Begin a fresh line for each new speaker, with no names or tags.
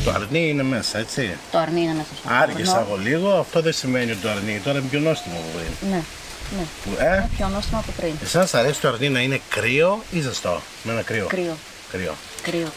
Το αρνί είναι μέσα, έτσι.
Το αρνί είναι μέσα στο
Άργησα
φούρνο.
εγώ λίγο, αυτό δεν σημαίνει ότι το αρνί τώρα είναι πιο νόστιμο από πριν.
Ναι, ναι. Είναι πιο νόστιμο από πριν.
Εσάς αρέσει το αρνί να είναι κρύο ή ζεστό? Με ένα κρύο.
Κρύο.
Κρύο.
Κρύο.